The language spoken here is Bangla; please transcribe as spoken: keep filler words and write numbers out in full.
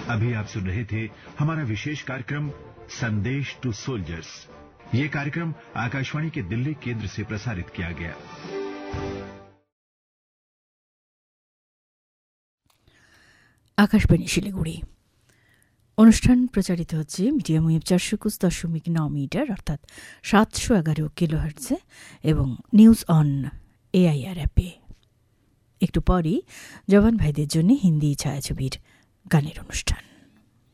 अभी आप सुन रहे थे हमारा विशेष कार्यक्रम संदेश टू सोल्जर्स। ये कार्यक्रम आकाशवाणी के दिल्ली केंद्र से प्रसारित किया गया। आकाशवाणी শিলিগুড়ি অনুষ্ঠান প্রচারিত হচ্ছে মিডিয়াম ওয়েভ চারশো একুশ দশমিক নয় মিটার অর্থাৎ সাতশো এগারো কিলো হার্টজে এবং নিউজ অন এআইআর অ্যাপে। একটু পরই জওয়ান ভাইদের জন্য হিন্দি ছায়াছবির গানের অনুষ্ঠান।